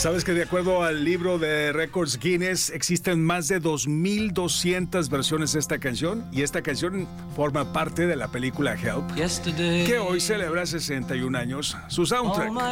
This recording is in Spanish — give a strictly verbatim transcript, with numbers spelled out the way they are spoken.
¿Sabes que de acuerdo al libro de récords Guinness existen más de dos mil doscientas versiones de esta canción? Y esta canción forma parte de la película Help, que hoy celebra sesenta y un años. Su soundtrack